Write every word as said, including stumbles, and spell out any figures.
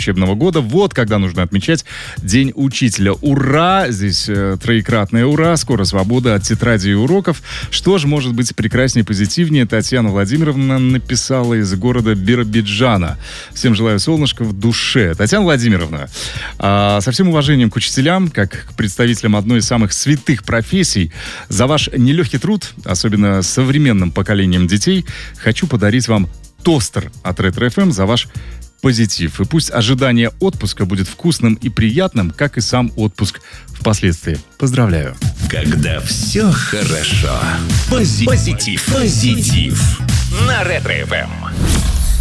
учебного года. Вот когда нужно отмечать День учителя. Ура! Здесь э, троекратное ура. Скоро свобода от тетради и уроков. Что же может быть прекраснее и позитивнее? Татьяна Владимировна написала из города Биробиджана. Всем желаю солнышка в душе. Татьяна Владимировна, э, со всем уважением к учителям, как к представителям одной из самых святых профессий, за ваш нелегкий труд, особенно с современным поколением детей, хочу подарить вам тостер от Ретро эф эм за ваш позитив. И пусть ожидание отпуска будет вкусным и приятным, как и сам отпуск впоследствии. Поздравляю. Когда все хорошо. Пози- Позитив. Позитив. На Ретро эф эм.